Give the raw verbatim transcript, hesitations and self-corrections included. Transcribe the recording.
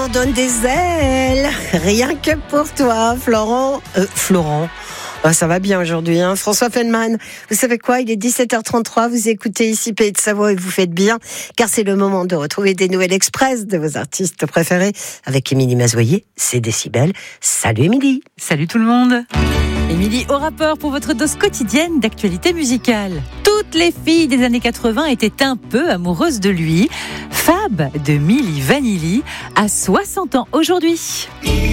leur donne des ailes. Rien que pour toi, Florent. Euh, Florent. Oh, ça va bien aujourd'hui, hein. François Feldman. Vous savez quoi? Il est dix-sept heures trente-trois. Vous écoutez ici Pays de Savoie et vous faites bien, car c'est le moment de retrouver des nouvelles express de vos artistes préférés avec Émilie Mazoyer. C'est Décibel. Salut Émilie. Salut tout le monde. Émilie au rapport pour votre dose quotidienne d'actualité musicale. Toutes les filles des années quatre-vingts étaient un peu amoureuses de lui. Fab de Milli Vanilli a soixante ans aujourd'hui.